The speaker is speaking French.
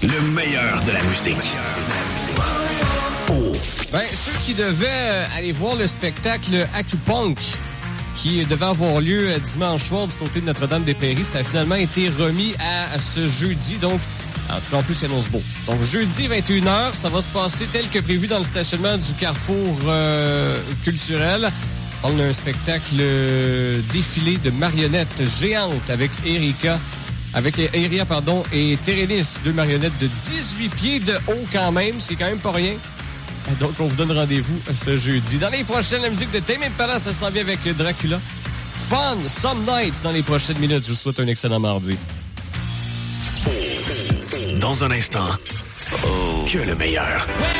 Le meilleur de la musique. Oh. Ben, ceux qui devaient aller voir le spectacle Acupunk, qui devait avoir lieu dimanche soir du côté de Notre-Dame-des-Prairies, ça a finalement été remis à ce jeudi, donc en plus, il annonce beau. Donc, jeudi, 21h, ça va se passer tel que prévu dans le stationnement du Carrefour culturel. On a un spectacle défilé de marionnettes géantes avec Eria, et Térélis, 2 marionnettes de 18 pieds de haut quand même, c'est quand même pas rien. Donc, on vous donne rendez-vous ce jeudi. Dans les prochaines, la musique de Tame Impala, ça s'en vient avec Dracula. Fun, Some Nights dans les prochaines minutes. Je vous souhaite un excellent mardi. Dans un instant, que le meilleur.